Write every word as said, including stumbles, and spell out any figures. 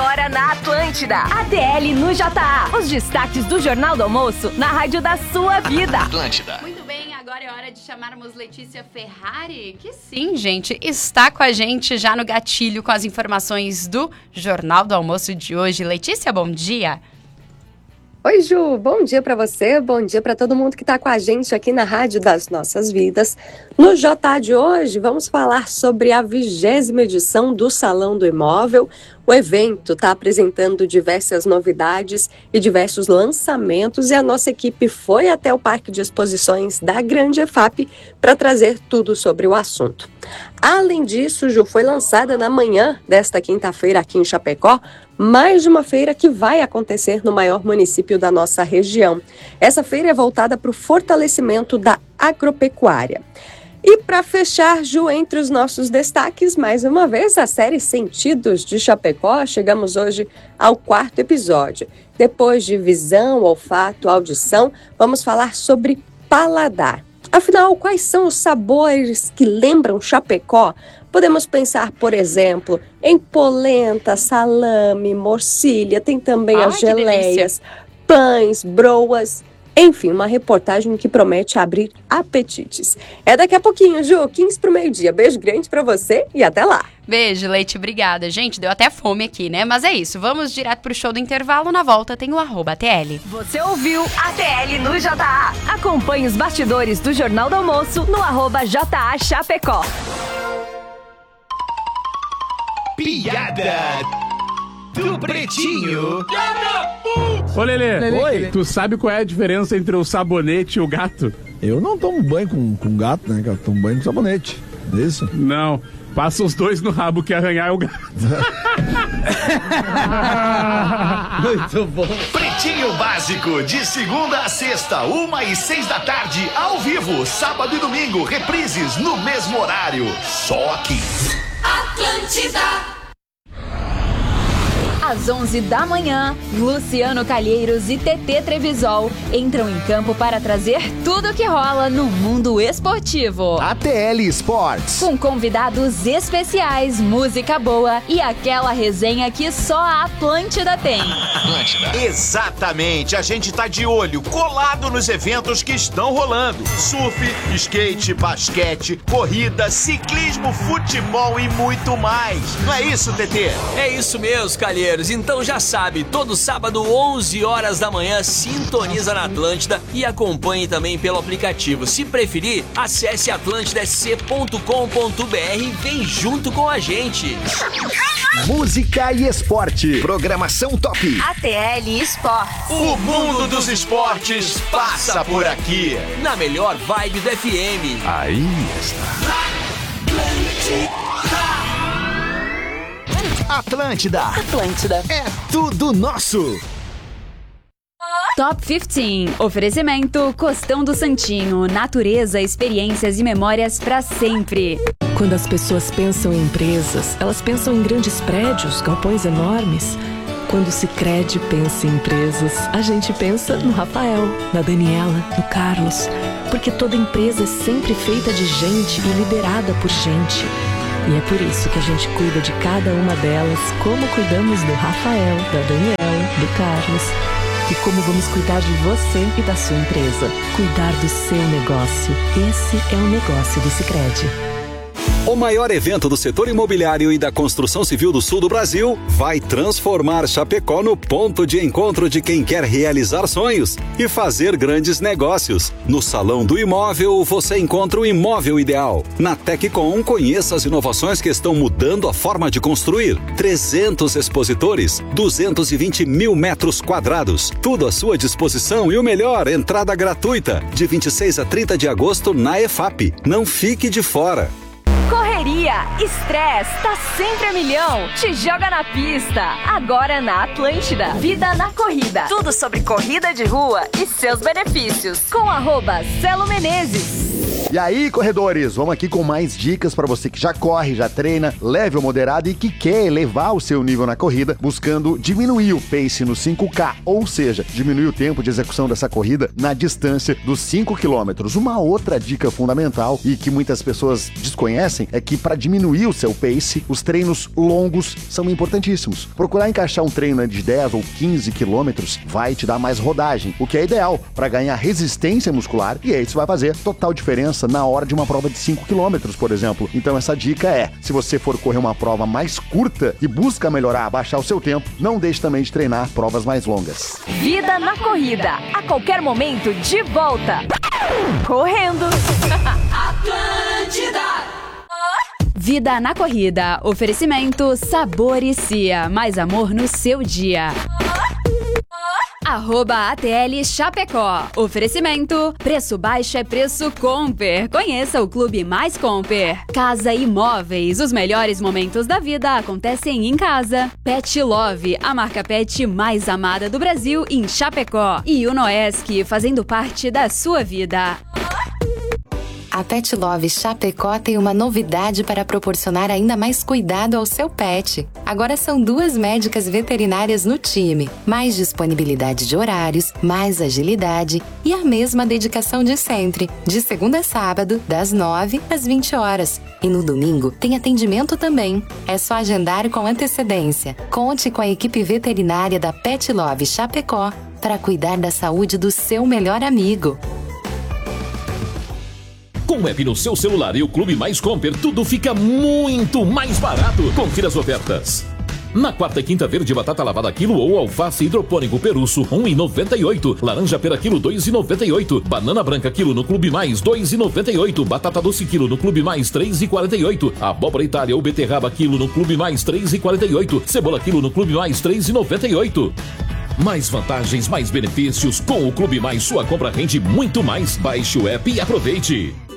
agora na Atlântida. A T L no J A. Os destaques do Jornal do Almoço na rádio da sua vida. Atlântida. Muito bem, agora é hora de chamarmos Letícia Ferrari, que sim, gente, está com a gente já no gatilho com as informações do Jornal do Almoço de hoje. Letícia, bom dia. Oi, Ju, bom dia para você, bom dia para todo mundo que está com a gente aqui na Rádio das Nossas Vidas. No J A de hoje, vamos falar sobre a vigésima edição do Salão do Imóvel. O evento está apresentando diversas novidades e diversos lançamentos e a nossa equipe foi até o Parque de Exposições da Grande EFAP para trazer tudo sobre o assunto. Além disso, Ju, foi lançada na manhã desta quinta-feira aqui em Chapecó mais uma feira que vai acontecer no maior município da nossa região. Essa feira é voltada para o fortalecimento da agropecuária. E para fechar, Ju, entre os nossos destaques, mais uma vez, a série Sentidos de Chapecó. Chegamos hoje ao quarto episódio. Depois de visão, olfato, audição, vamos falar sobre paladar. Afinal, quais são os sabores que lembram Chapecó? Podemos pensar, por exemplo, em polenta, salame, morcilha, tem também Ai, as geleias, pães, broas, enfim, uma reportagem que promete abrir apetites. É daqui a pouquinho, Ju, quinze para o meio-dia. Beijo grande para você e até lá. Beijo, Leite, obrigada. Gente, deu até fome aqui, né? Mas é isso, vamos direto pro show do intervalo. Na volta tem o arroba A T L. Você ouviu A T L no J A. Acompanhe os bastidores do Jornal do Almoço no arroba J A Chapecó. Piada do Pretinho. Ô, Lelê, Lelê, Oi. Lelê. Tu sabe qual é a diferença entre o sabonete e o gato? Eu não tomo banho com, com gato, né? Eu tomo banho com sabonete. É isso? Não, passa os dois no rabo que arranhar é o gato. Muito bom. Pretinho Básico, de segunda a sexta, uma e seis da tarde, ao vivo, sábado e domingo, reprises no mesmo horário. Só aqui. Atlântida. Às onze da manhã, Luciano Calheiros e Tetê Trevisol entram em campo para trazer tudo que rola no mundo esportivo. A T L Sports. Com convidados especiais, música boa e aquela resenha que só a Atlântida tem. Atlântida. Exatamente, a gente tá de olho, colado nos eventos que estão rolando. Surf, skate, basquete, corrida, ciclismo, futebol e muito mais. Não é isso, Tetê? É isso mesmo, Calheiros. Então já sabe, todo sábado, onze horas da manhã, sintoniza na Atlântida e acompanhe também pelo aplicativo. Se preferir, acesse atlântida s c ponto com ponto b r e vem junto com a gente. Música e esporte. Programação top. A T L Sports. O mundo dos esportes passa por aqui. Na melhor vibe do F M. Aí está. Atlântida. Atlântida. É tudo nosso. Top quinze. Oferecimento Costão do Santinho. Natureza, experiências e memórias para sempre. Quando as pessoas pensam em empresas, elas pensam em grandes prédios, galpões enormes. Quando o Sicredi pensa em empresas, a gente pensa no Rafael, na Daniela, no Carlos. Porque toda empresa é sempre feita de gente e liderada por gente. E é por isso que a gente cuida de cada uma delas, como cuidamos do Rafael, da Daniela, do Carlos. E como vamos cuidar de você e da sua empresa. Cuidar do seu negócio. Esse é o negócio do Sicredi. O maior evento do setor imobiliário e da construção civil do sul do Brasil vai transformar Chapecó no ponto de encontro de quem quer realizar sonhos e fazer grandes negócios. No Salão do Imóvel, você encontra o imóvel ideal. Na Teccom, conheça as inovações que estão mudando a forma de construir. trezentos expositores, duzentos e vinte mil metros quadrados. Tudo à sua disposição e o melhor, entrada gratuita. De vinte e seis a trinta de agosto na EFAP. Não fique de fora. Correria, estresse, tá sempre a milhão. Te joga na pista. Agora na Atlântida. Vida na corrida. Tudo sobre corrida de rua e seus benefícios. Com arroba Celo Menezes. E aí, corredores, vamos aqui com mais dicas para você que já corre, já treina, leve ou moderado e que quer elevar o seu nível na corrida, buscando diminuir o pace no cinco K, ou seja, diminuir o tempo de execução dessa corrida na distância dos cinco quilômetros. Uma outra dica fundamental e que muitas pessoas desconhecem é que para diminuir o seu pace, os treinos longos são importantíssimos. Procurar encaixar um treino de dez ou quinze quilômetros vai te dar mais rodagem, o que é ideal para ganhar resistência muscular, e aí isso vai fazer total diferença na hora de uma prova de cinco quilômetros, por exemplo. Então essa dica é, se você for correr uma prova mais curta e busca melhorar, baixar o seu tempo, não deixe também de treinar provas mais longas. Vida na corrida, a qualquer momento de volta. Correndo. Atlântida. Vida na corrida, oferecimento Sabor e Cia, mais amor no seu dia. Arroba A T L Chapecó. Oferecimento. Preço baixo é preço Comper. Conheça o Clube Mais Comper. Casa Imóveis. Os melhores momentos da vida acontecem em casa. Pet Love. A marca pet mais amada do Brasil em Chapecó. E o Noesc, fazendo parte da sua vida. A Pet Love Chapecó tem uma novidade para proporcionar ainda mais cuidado ao seu pet. Agora são duas médicas veterinárias no time, mais disponibilidade de horários, mais agilidade e a mesma dedicação de sempre, de segunda a sábado, das nove às vinte horas. E no domingo tem atendimento também. É só agendar com antecedência. Conte com a equipe veterinária da Pet Love Chapecó para cuidar da saúde do seu melhor amigo. Com o app no seu celular e o Clube Mais Comper, tudo fica muito mais barato. Confira as ofertas. Na quarta e quinta verde, batata lavada quilo ou alface hidropônico peruço, um real e noventa e oito. Laranja pera quilo, dois reais e noventa e oito. Banana branca quilo no Clube Mais, dois reais e noventa e oito. Batata doce quilo no Clube Mais, três reais e quarenta e oito. Abóbora Itália ou beterraba quilo no Clube Mais, três reais e quarenta e oito. Cebola quilo no Clube Mais, três reais e noventa e oito. Mais vantagens, mais benefícios. Com o Clube Mais, sua compra rende muito mais. Baixe o app e aproveite.